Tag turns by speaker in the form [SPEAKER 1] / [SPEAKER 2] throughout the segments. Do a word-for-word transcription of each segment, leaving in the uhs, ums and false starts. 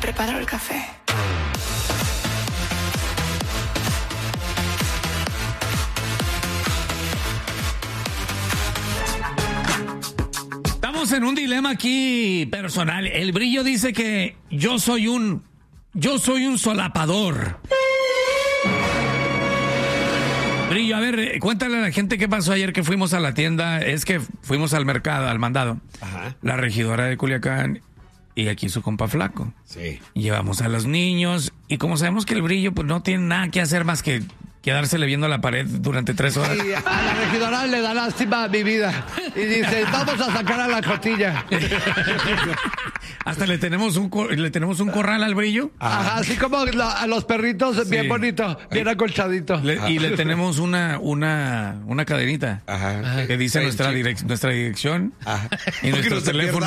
[SPEAKER 1] preparo el café.
[SPEAKER 2] Estamos en un dilema aquí personal. El Brillo dice que yo soy un... Yo soy un solapador. Brillo, a ver, cuéntale a la gente qué pasó ayer que fuimos a la tienda. Es que fuimos al mercado, al mandado. Ajá. La regidora de Culiacán y aquí su compa Flaco.
[SPEAKER 3] Sí.
[SPEAKER 2] Llevamos a los niños y como sabemos que el Brillo pues no tiene nada que hacer más que quedársele viendo la pared durante tres horas.
[SPEAKER 4] Y a la regidora le da lástima a mi vida y dice, vamos a sacar a la cotilla.
[SPEAKER 2] Hasta le tenemos un le tenemos un corral al Brillo.
[SPEAKER 4] Ajá, así como la, a los perritos, sí. Bien bonito, bien acolchadito.
[SPEAKER 2] Le, y le tenemos una una una cadenita. Ajá. Que dice nuestra direc, nuestra dirección. Ajá. Y nuestro no teléfono.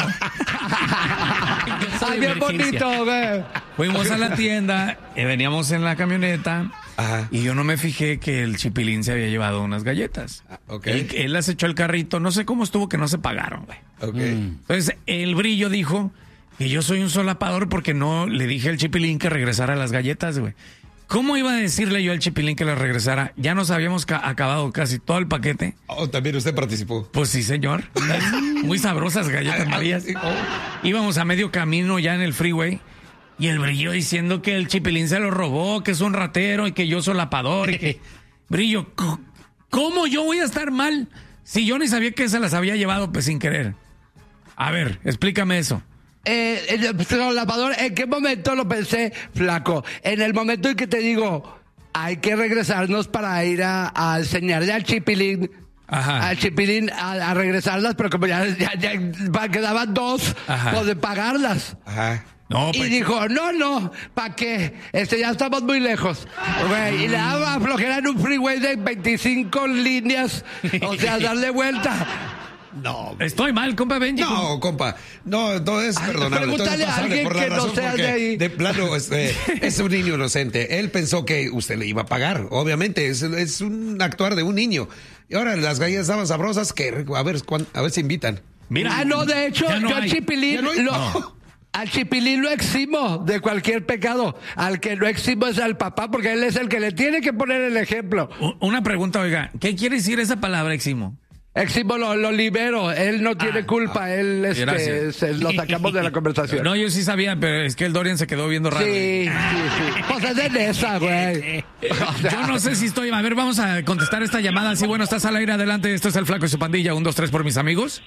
[SPEAKER 4] Ay, bien bonito, güey.
[SPEAKER 2] Fuimos a la tienda, y veníamos en la camioneta. Ajá. Y yo no me fijé que el Chipilín se había llevado unas galletas. Ah, okay. Él, él las echó al carrito, no sé cómo estuvo que no se pagaron, güey.
[SPEAKER 3] Okay.
[SPEAKER 2] Entonces, el Brillo dijo que yo soy un solapador porque no le dije al Chipilín que regresara las galletas, güey. ¿Cómo iba a decirle yo al Chipilín que las regresara? Ya nos habíamos ca- acabado casi todo el paquete.
[SPEAKER 3] Oh, ¿también usted participó?
[SPEAKER 2] Pues sí, señor. Muy sabrosas galletas Marías. Íbamos a medio camino ya en el freeway. Y el Brillo diciendo que el Chipilín se lo robó, que es un ratero y que yo solapador y que... Brillo, ¿cómo yo voy a estar mal si yo ni sabía que se las había llevado pues sin querer? A ver, explícame eso.
[SPEAKER 4] Eh, el solapador, ¿en qué momento lo pensé, Flaco? En el momento en que te digo, hay que regresarnos para ir a, a enseñarle al Chipilín... Ajá. Al Chipilín a, a regresarlas, pero como ya, ya, ya quedaban dos, pues de pagarlas.
[SPEAKER 3] Ajá.
[SPEAKER 2] No,
[SPEAKER 4] y
[SPEAKER 2] pues...
[SPEAKER 4] dijo, no, no, ¿para qué? Este, ya estamos muy lejos. Güey, y le daba flojera en un freeway de veinticinco líneas, o sea, darle vuelta.
[SPEAKER 2] No. Estoy mal, compa Benji.
[SPEAKER 3] No, compa. No, no es perdonable.
[SPEAKER 4] Pregúntale a alguien que no sea de ahí.
[SPEAKER 3] De plano, este, es un niño inocente. Él pensó que usted le iba a pagar. Obviamente, es, es un actuar de un niño. Y ahora las galletas estaban sabrosas que, a ver, a ver si invitan.
[SPEAKER 4] Mira, ah, no, de hecho, no yo al Chipilín no lo... No. Al Chipilín lo eximo de cualquier pecado. Al que lo eximo es al papá, porque él es el que le tiene que poner el ejemplo.
[SPEAKER 2] Una pregunta, oiga, ¿qué quiere decir esa palabra eximo?
[SPEAKER 4] Eximo lo, lo libero, él no tiene ah, culpa, ah, él este, se, lo sacamos de la conversación.
[SPEAKER 2] No, yo sí sabía, pero es que el Dorian se quedó viendo raro.
[SPEAKER 4] Sí, sí, sí. Pues es de Nesa, güey.
[SPEAKER 2] O sea, yo no sé si estoy... A ver, vamos a contestar esta llamada. Sí, bueno, estás al aire, adelante. Esto es El Flaco y su pandilla. Un, dos, tres por mis amigos.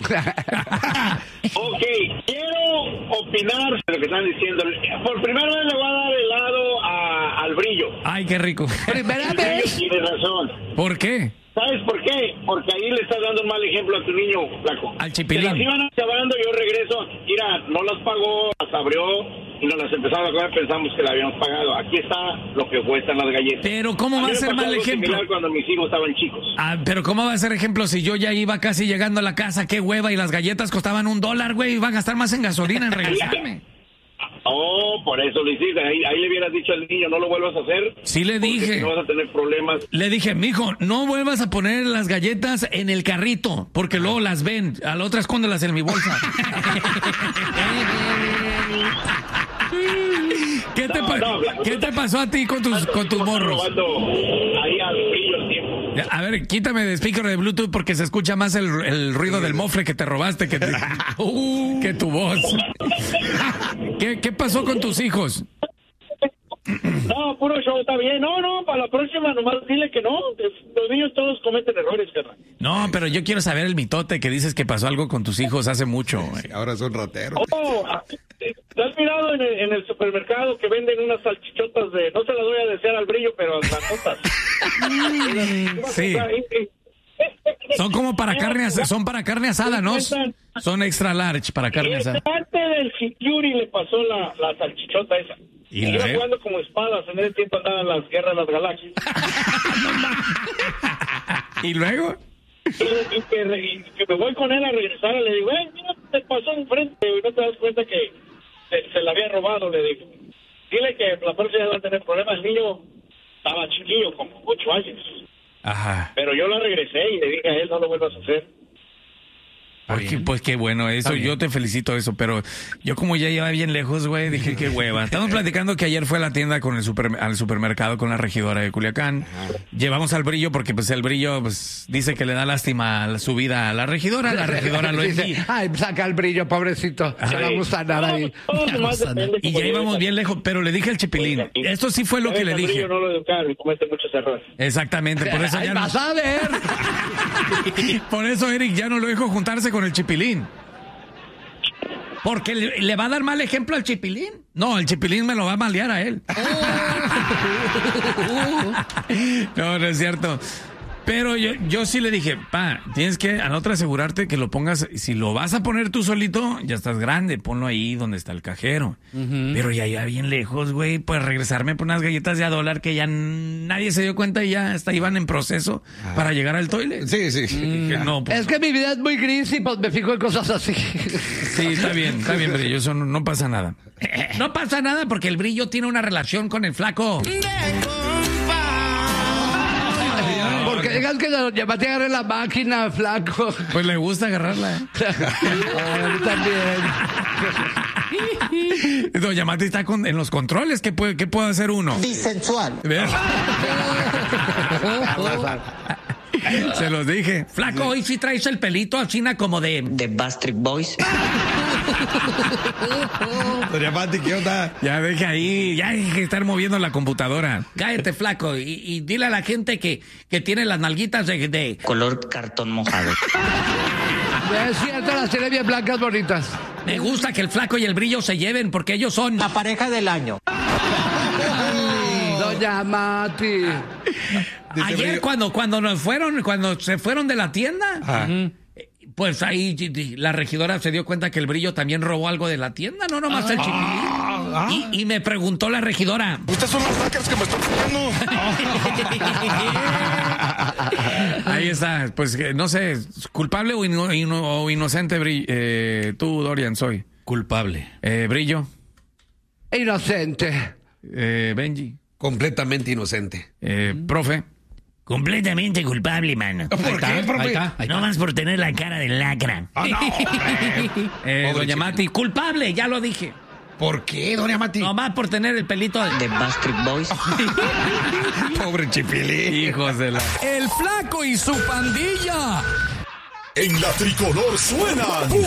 [SPEAKER 5] Ok, quiero opinar de lo que están diciendo. Por primera vez le voy a dar helado a, al Brillo.
[SPEAKER 2] Ay, qué rico.
[SPEAKER 4] Primera vez.
[SPEAKER 5] Tiene razón.
[SPEAKER 2] ¿Por qué?
[SPEAKER 5] ¿Sabes por qué? Porque ahí le estás dando un mal ejemplo a tu niño, Flaco.
[SPEAKER 2] Al Chipilín.
[SPEAKER 5] Se las iban acabando, yo regreso. Mira, no las pagó, las abrió y nos las empezamos a comer, pensamos que la habíamos pagado. Aquí está lo que cuestan las galletas.
[SPEAKER 2] Pero ¿cómo va a ser mal ejemplo?
[SPEAKER 5] Cuando mis hijos estaban chicos.
[SPEAKER 2] Ah, pero ¿cómo va a ser ejemplo si yo ya iba casi llegando a la casa? Qué hueva, y las galletas costaban un dólar, güey. Iba a gastar más en gasolina en regresarme.
[SPEAKER 5] Oh, por eso lo hiciste. Ahí, ahí le hubieras dicho al niño, no lo vuelvas a hacer.
[SPEAKER 2] Sí le dije.
[SPEAKER 5] No vas a tener problemas.
[SPEAKER 2] Le dije, mijo, no vuelvas a poner las galletas en el carrito, porque luego las ven. A la otra escóndelas en mi bolsa. ¿Qué, te no, no, ¿Qué te pasó a ti con tus, con tus morros?
[SPEAKER 5] Ahí al Brillo el tiempo.
[SPEAKER 2] A ver, quítame de speaker de Bluetooth porque se escucha más el, el ruido del mofle que te robaste que, te, uh, que tu voz. ¿Qué, ¿Qué pasó con tus hijos?
[SPEAKER 5] No, puro show, está bien. No, no, para la próxima nomás dile que no. Los niños todos cometen errores, carnal.
[SPEAKER 2] No, pero yo quiero saber el mitote que dices que pasó algo con tus hijos hace mucho.
[SPEAKER 3] Sí, ahora son rateros.
[SPEAKER 5] Oh, ¿te has mirado en el, en el supermercado que venden unas salchichotas de... No se las voy a desear al Brillo, pero grandotas?
[SPEAKER 2] Sí. Son como para carne asada, son para carne asada, ¿no? Son extra large para carne asada.
[SPEAKER 5] Parte del Security le pasó la, la salchichota esa.
[SPEAKER 2] Y
[SPEAKER 5] iba jugando como espadas, en ese tiempo andaban las guerras de las galaxias.
[SPEAKER 2] ¿Y luego?
[SPEAKER 5] Y, y, que, y que me voy con él a regresar, le digo, eh, mira, te pasó enfrente, y no te das cuenta que se, se la había robado, le digo. Dile que la próxima va a tener problemas. El niño estaba chiquillo, como ocho años.
[SPEAKER 2] Ajá.
[SPEAKER 5] Pero yo la regresé y le dije a él, no lo vuelvas a hacer.
[SPEAKER 2] Pues, pues qué bueno, eso, yo te felicito eso, pero yo como ya iba bien lejos, güey, dije qué hueva. Estamos platicando que ayer fue a la tienda con el super, al supermercado con la regidora de Culiacán. Llevamos al Brillo porque pues el Brillo pues dice que le da lástima su vida a la regidora, la regidora lo
[SPEAKER 4] dice, ay, saca el Brillo, pobrecito, no le gusta nada ahí.
[SPEAKER 2] Y ya íbamos bien lejos, pero le dije al Chipilín, esto sí fue lo que le dije.
[SPEAKER 5] No lo educaron y comete muchos errores.
[SPEAKER 2] Exactamente, por eso ya
[SPEAKER 4] ay,
[SPEAKER 2] no...
[SPEAKER 4] vas a ver.
[SPEAKER 2] Por eso Eric ya no lo dejo juntarse con el Chipilín. Porque le, le va a dar mal ejemplo al Chipilín. No, el Chipilín me lo va a malear a él. No, no es cierto. Pero yo, yo sí le dije, pa, tienes que a la otra asegurarte que lo pongas, si lo vas a poner tú solito, ya estás grande, ponlo ahí donde está el cajero. Uh-huh. Pero ya ya bien lejos, güey, pues regresarme por unas galletas de a dólar que ya nadie se dio cuenta y ya hasta iban en proceso ah. para llegar al toilet.
[SPEAKER 3] Sí, sí.
[SPEAKER 2] Mm, no, pues,
[SPEAKER 4] es que mi vida es muy gris y pues me fijo en cosas así.
[SPEAKER 2] Sí, está bien, está bien, Brillo, eso no, no pasa nada. No pasa nada porque el Brillo tiene una relación con el flaco.
[SPEAKER 4] Porque digas que Doña Mati agarre la máquina, flaco.
[SPEAKER 2] Pues le gusta agarrarla, ¿eh?
[SPEAKER 4] Ay, a mí
[SPEAKER 2] también. Doña Mati está con, en los controles. ¿Qué puede, qué puede hacer uno?
[SPEAKER 1] Bisensual.
[SPEAKER 2] Se los dije. Flaco, hoy sí traes el pelito a China como de...
[SPEAKER 1] De Backstreet Boys.
[SPEAKER 3] Doña Mati, ¿qué onda?
[SPEAKER 2] Ya deja ahí, ya hay que estar moviendo la computadora. Cállate, flaco, y, y dile a la gente que, que tiene las nalguitas de... de...
[SPEAKER 1] color cartón mojado.
[SPEAKER 4] Es cierto, las tiene bien blancas, bonitas.
[SPEAKER 2] Me gusta que el flaco y el Brillo se lleven porque ellos son...
[SPEAKER 1] la pareja del año.
[SPEAKER 4] Doña Mati.
[SPEAKER 2] Ayer cuando, cuando nos fueron, cuando se fueron de la tienda... Ajá. Pues ahí la regidora se dio cuenta que el Brillo también robó algo de la tienda, no nomás ah, el Chipilín. Ah, y, y me preguntó la regidora.
[SPEAKER 6] Ustedes son los hackers que me están fallando.
[SPEAKER 2] Ahí está, pues no sé, culpable o, ino, ino, o inocente, Brillo, eh, tú, Dorian, soy.
[SPEAKER 7] Culpable.
[SPEAKER 2] Eh, Brillo.
[SPEAKER 4] Inocente.
[SPEAKER 2] Eh, Benji.
[SPEAKER 3] Completamente inocente.
[SPEAKER 2] Eh, mm. Profe.
[SPEAKER 8] Completamente culpable, mano.
[SPEAKER 3] ¿Por
[SPEAKER 8] ahí
[SPEAKER 3] qué,
[SPEAKER 8] está,
[SPEAKER 3] profe?
[SPEAKER 8] Ahí está, ahí no más por tener la cara de lacra.
[SPEAKER 3] Oh, no,
[SPEAKER 2] eh, doña Mati, culpable, ya lo dije.
[SPEAKER 3] ¿Por qué, doña Mati?
[SPEAKER 2] No más por tener el pelito de,
[SPEAKER 1] de Backstreet Boys.
[SPEAKER 3] Pobre Chipilín.
[SPEAKER 2] Hijos de la...
[SPEAKER 7] El Flaco y su pandilla.
[SPEAKER 6] En la tricolor suenan